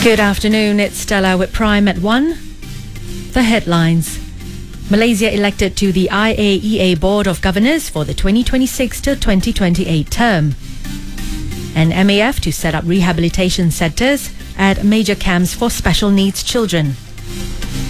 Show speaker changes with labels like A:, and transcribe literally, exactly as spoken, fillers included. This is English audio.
A: Good afternoon, it's Stella with Prime at one. The headlines. Malaysia elected to the I A E A Board of Governors for the twenty twenty-six to twenty twenty-eight term. And M A F to set up rehabilitation centres at major camps for special needs children.